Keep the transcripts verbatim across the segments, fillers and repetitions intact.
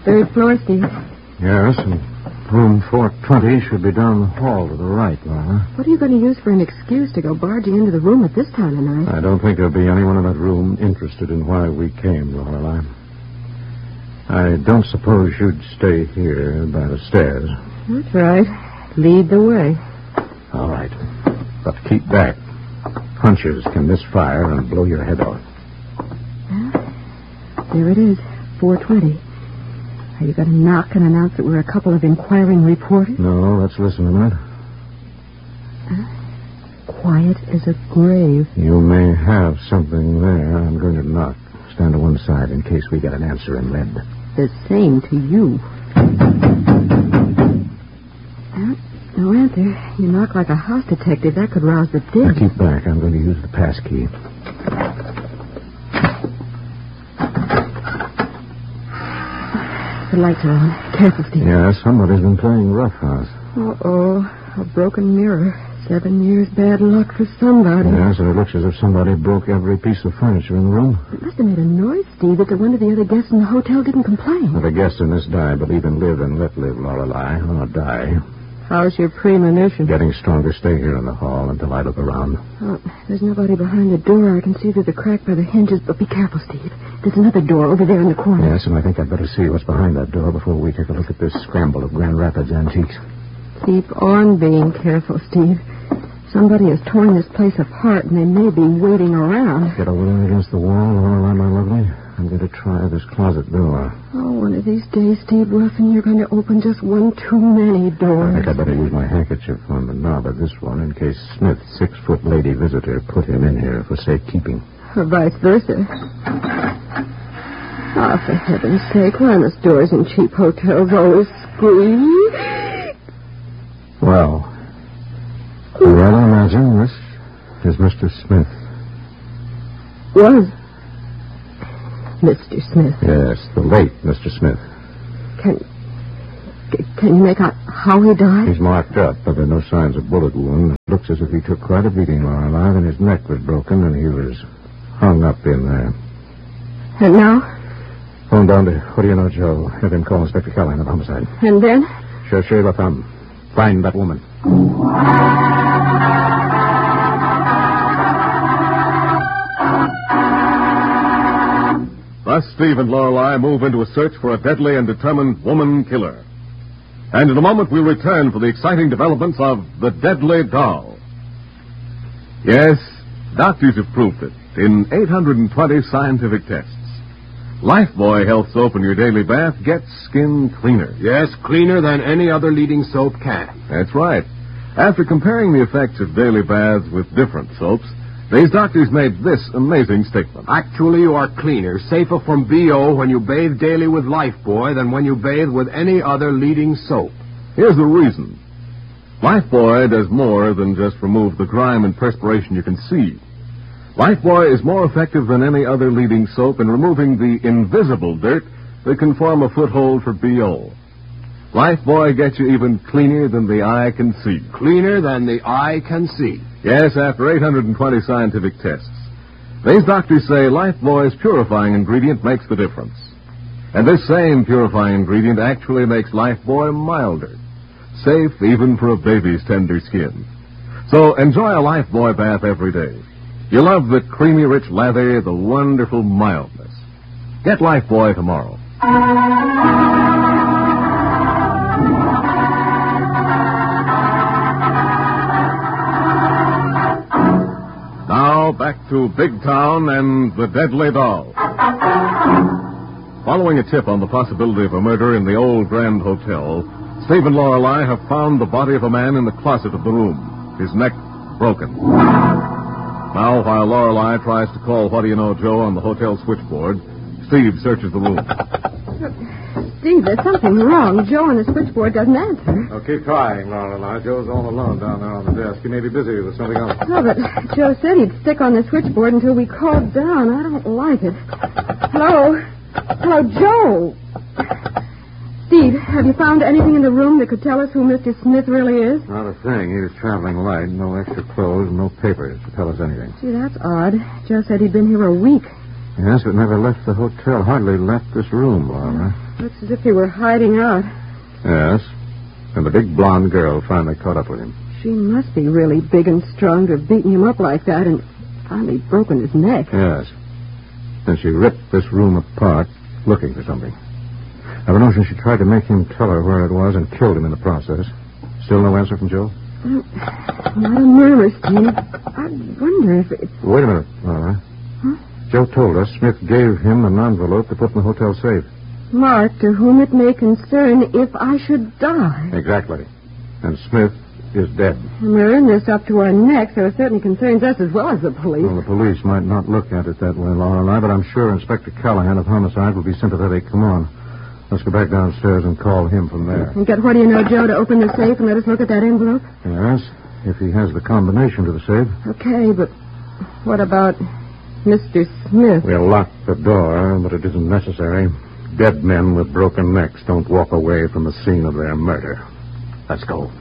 Third floor, Steve. Yes, and room four twenty should be down the hall to the right, Laura. What are you going to use for an excuse to go barging into the room at this time of night? I don't think there'll be anyone in that room interested in why we came, Lorelei. I don't suppose you'd stay here by the stairs. That's right. Lead the way. All right. But keep back. Punches can misfire and blow your head off. Well, there it is, four twenty. Are you going to knock and announce that we're a couple of inquiring reporters? No, let's listen a minute. Uh, quiet as a grave. You may have something there. I'm going to knock. Stand to one side in case we get an answer in lead. The same to you. Well, no answer. You knock like a house detective. That could rouse the dead. Now keep back. I'm going to use the pass key. The lights are on. Careful, Steve. Yeah, somebody's been playing roughhouse. Uh-oh. A broken mirror. Seven years bad luck for somebody. Yes, and it looks as if somebody broke every piece of furniture in the room. It must have made a noise, Steve, that one of the other guests in the hotel didn't complain. Well, the guests in this die believe in live and let live, Lorelei, or die. How's your premonition? Getting stronger. Stay here in the hall until I look around. Oh, there's nobody behind the door. I can see through the crack by the hinges, but be careful, Steve. There's another door over there in the corner. Yes, and I think I'd better see what's behind that door before we take a look at this scramble of Grand Rapids antiques. Keep on being careful, Steve. Somebody has torn this place apart, and they may be waiting around. Get over there against the wall, Lorelei, my lovely. I'm going to try this closet door. Oh, one of these days, Steve Wilson, you're going to open just one too many doors. I think I'd better use my handkerchief on the knob of this one in case Smith's six-foot lady visitor put him in here for safekeeping. Or vice versa. Oh, for heaven's sake, why must doors in cheap hotels always squeak? Well, well, I imagine this is Mister Smith. Was Mister Smith. Yes, the late Mister Smith. Can can you make out how he died? He's marked up, but there are no signs of bullet wound. It looks as if he took quite a beating, Lorelei, and his neck was broken, and he was hung up in there. And now? Phone down to What do you know, Joe? Have him call Inspector Callahan of homicide. And then? Cherchez la femme. Find that woman. Thus, Steve and Lorelei move into a search for a deadly and determined woman killer. And in a moment, we'll return for the exciting developments of The Deadly Doll. Yes, doctors have proved it in eight hundred twenty scientific tests. Lifebuoy Health Soap in your daily bath gets skin cleaner. Yes, cleaner than any other leading soap can. That's right. After comparing the effects of daily baths with different soaps, these doctors made this amazing statement. Actually, you are cleaner, safer from B O when you bathe daily with Lifebuoy than when you bathe with any other leading soap. Here's the reason. Lifebuoy does more than just remove the grime and perspiration you can see. Lifebuoy is more effective than any other leading soap in removing the invisible dirt that can form a foothold for B O. Lifebuoy gets you even cleaner than the eye can see. Cleaner than the eye can see. Yes, after eight hundred twenty scientific tests. These doctors say Lifebuoy's purifying ingredient makes the difference. And this same purifying ingredient actually makes Lifebuoy milder, safe even for a baby's tender skin. So enjoy a Lifebuoy bath every day. You'll love the creamy, rich lather, the wonderful mildness. Get Lifebuoy tomorrow. Now, back to Big Town and the Deadly Doll. Following a tip on the possibility of a murder in the old Grand Hotel, Steve and Lorelei have found the body of a man in the closet of the room, his neck broken. Now, while Lorelei tries to call What do you know, Joe on the hotel switchboard, Steve searches the room. Steve, there's something wrong. Joe on the switchboard doesn't answer. Oh, keep trying, Lorelei. Joe's all alone down there on the desk. He may be busy with something else. No, but Joe said he'd stick on the switchboard until we called down. I don't like it. Hello? Hello, Joe? Steve, have you found anything in the room that could tell us who Mister Smith really is? Not a thing. He was traveling light, no extra clothes, no papers to tell us anything. Gee, that's odd. Joe said he'd been here a week. Yes, but never left the hotel. Hardly left this room, Laura. Looks as if he were hiding out. Yes. And the big blonde girl finally caught up with him. She must be really big and strong to have beaten him up like that and finally broken his neck. Yes. And she ripped this room apart looking for something. I've a notion she tried to make him tell her where it was and killed him in the process. Still no answer from Joe? Not a murmur, Steve. I wonder if it... Wait a minute, Laura. Huh? Joe told us Smith gave him an envelope to put in the hotel safe. Marked, to whom it may concern if I should die. Exactly. And Smith is dead. And we're in this up to our necks, so it certainly concerns us as well as the police. Well, the police might not look at it that way, Lorelei, but I'm sure Inspector Callahan of Homicide will be sympathetic. Come on. Let's go back downstairs and call him from there. And get what do you know, Joe, to open the safe and let us look at that envelope? Yes, if he has the combination to the safe. Okay, but what about Mister Smith? We'll lock the door, but it isn't necessary. Dead men with broken necks don't walk away from the scene of their murder. Let's go.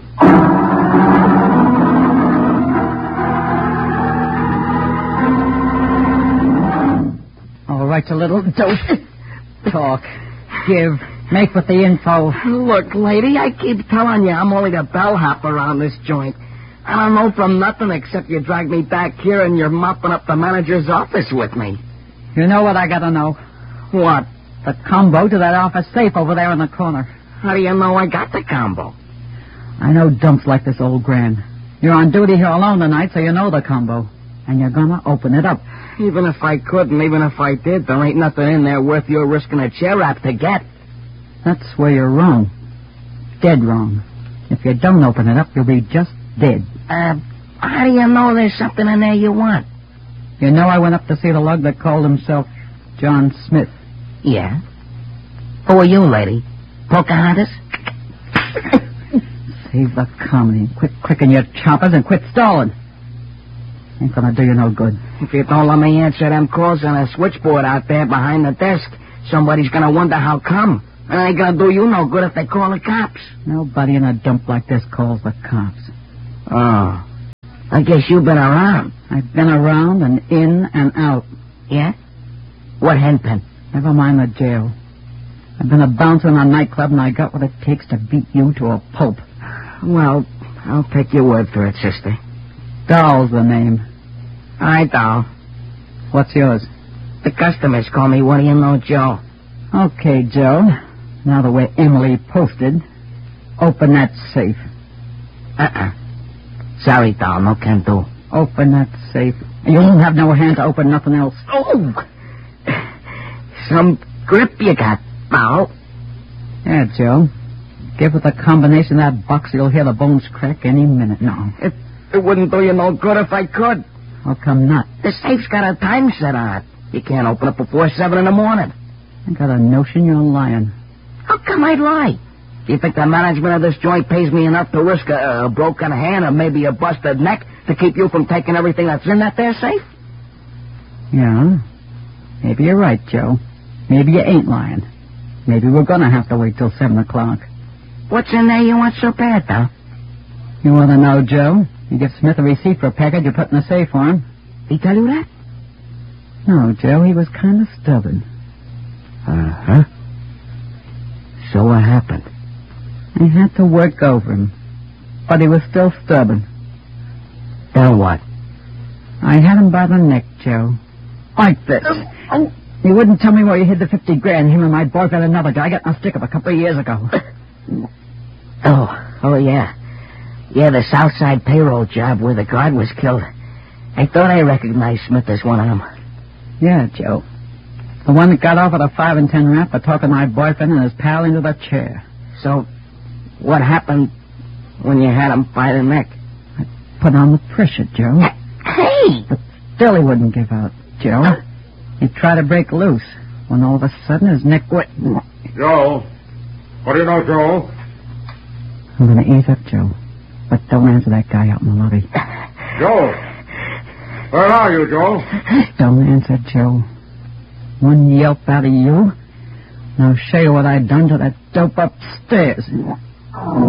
All right, you little dope. Talk. Give. Make with the info. Look, lady, I keep telling you I'm only the bellhop around this joint. I don't know from nothing except you dragged me back here and you're mopping up the manager's office with me. You know what I gotta know? What? The combo to that office safe over there in the corner. How do you know I got the combo? I know dumps like this old Gran. You're on duty here alone tonight, so you know the combo. And you're gonna open it up. Even if I could, and even if I did, there ain't nothing in there worth your risking a chair wrap to get. That's where you're wrong. Dead wrong. If you don't open it up, you'll be just dead. Uh, how do you know there's something in there you want? You know I went up to see the lug that called himself John Smith. Yeah? Who are you, lady? Pocahontas? Save the comedy. Quit clicking your choppers and quit stalling. Ain't gonna do you no good. If you don't let me answer them calls on a switchboard out there behind the desk, somebody's gonna wonder how come. And it ain't gonna do you no good if they call the cops. Nobody in a dump like this calls the cops. Oh. I guess you've been around. I've been around and in and out. Yeah? What henpen? Never mind the jail. I've been a bouncer in a nightclub, and I got what it takes to beat you to a pulp. Well, I'll take your word for it, sister. Doll's the name. All right, Doll. What's yours? The customers call me What Do You Know, Joe. Okay, Joe. Now that we're Emily posted, open that safe. Uh-uh. Sorry, Doll, no can do. Open that safe. You won't have no hand to open nothing else. Oh! Some grip you got, Doll. Yeah, Joe. Give it the combination of that box, you'll hear the bones crack any minute now. It, it wouldn't do you no good if I could. How come not? The safe's got a time set on it. You can't open it before seven in the morning. I got a notion you're lying. How come I'd lie? Do you think the management of this joint pays me enough to risk a, a broken hand or maybe a busted neck to keep you from taking everything that's in that there safe? Yeah. Maybe you're right, Joe. Maybe you ain't lying. Maybe we're gonna have to wait till seven o'clock. What's in there you want so bad, though? You want to know, Joe? You give Smith a receipt for a package you put in the safe for him. He tell you that? No, Joe, he was kind of stubborn. Uh-huh. So what happened? I had to work over him, but he was still stubborn. Then what? I had him by the neck, Joe. Like this. Oh, oh. He wouldn't tell me where you hid the fifty grand. Him and my boyfriend, another guy, got in a stick-up a couple of years ago. Oh, oh, yeah. Yeah, the Southside payroll job where the guard was killed. I thought I recognized Smith as one of them. Yeah, Joe. The one that got off at a five and ten rap for talking my boyfriend and his pal into the chair. So, what happened when you had him by the neck? I put on the pressure, Joe. Hey! But still he wouldn't give out, Joe. He'd try to break loose when all of a sudden his neck went... Joe. What do you know, Joe? I'm going to ease up, Joe. But don't answer that guy out in the lobby. Joe. Where are you, Joe? Don't answer, Joe. One yelp out of you, and I'll show you what I done to that dope upstairs.